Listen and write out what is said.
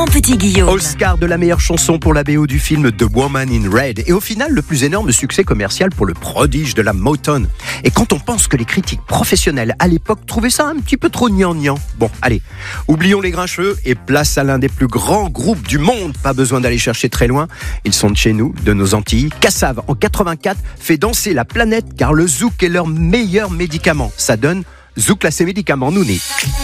Laurent Petit-Guillaume. Oscar de la meilleure chanson pour la BO du film The Woman in Red. Et au final, le plus énorme succès commercial pour le prodige de la Motown. Et quand on pense que les critiques professionnelles à l'époque trouvaient ça un petit peu trop gnangnan. Bon, allez, oublions les grincheux et place à l'un des plus grands groupes du monde. Pas besoin d'aller chercher très loin. Ils sont de chez nous, de nos Antilles. Kassav, en 84, fait danser la planète car le zouk est leur meilleur médicament. Ça donne zouk là, c'est médicament, nous.